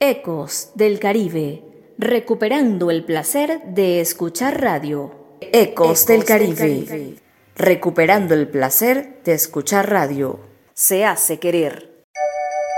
Ecos del Caribe, recuperando el placer de escuchar radio. Ecos del Caribe, recuperando el placer de escuchar radio. Se hace querer.